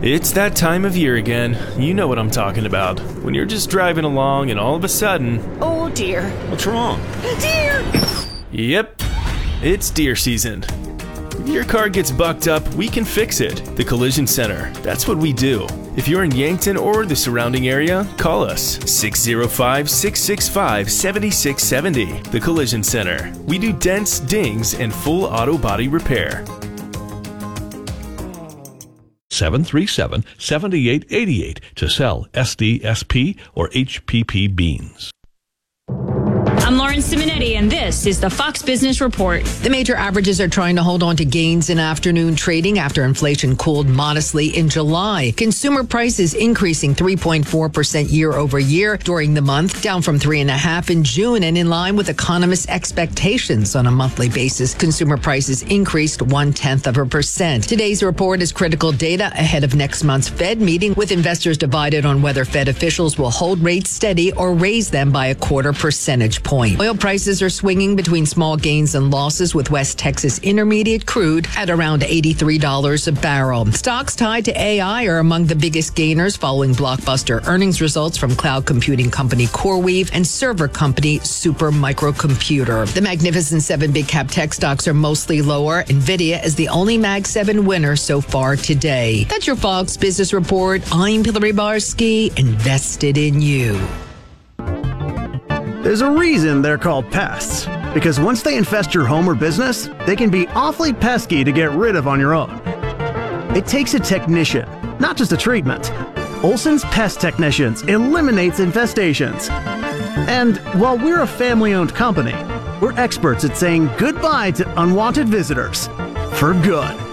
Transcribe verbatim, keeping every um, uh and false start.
It's that time of year again. You know what I'm talking about. When you're just driving along and all of a sudden... Oh dear. What's wrong? Deer! Yep, it's deer season. If your car gets bucked up, we can fix it. The Collision Center. That's what we do. If you're in Yankton or the surrounding area, call us six oh five, six six five, seven six seven oh. The Collision Center. We do dents, dings, and full auto body repair. seven three seven, seven eight eight eight to sell S D S P or H P P beans. I'm Lauren Simonetti, and this is the Fox Business Report. The major averages are trying to hold on to gains in afternoon trading after inflation cooled modestly in July. Consumer prices increasing three point four percent year over year during the month, down from three point five percent in June and in line with economists' expectations. On a monthly basis, consumer prices increased one-tenth of a percent. Today's report is critical data ahead of next month's Fed meeting, with investors divided on whether Fed officials will hold rates steady or raise them by a quarter percentage point. Oil prices are swinging between small gains and losses, with West Texas Intermediate crude at around eighty-three dollars a barrel. Stocks tied to A I are among the biggest gainers following blockbuster earnings results from cloud computing company CoreWeave and server company Super Microcomputer. The Magnificent Seven big cap tech stocks are mostly lower. NVIDIA is the only Mag seven winner so far today. That's your Fox Business Report. I'm Hillary Barsky, invested in you. There's a reason they're called pests, because once they infest your home or business, they can be awfully pesky to get rid of on your own. It takes a technician, not just a treatment. Olson's Pest Technicians eliminates infestations. And while we're a family-owned company, we're experts at saying goodbye to unwanted visitors for good.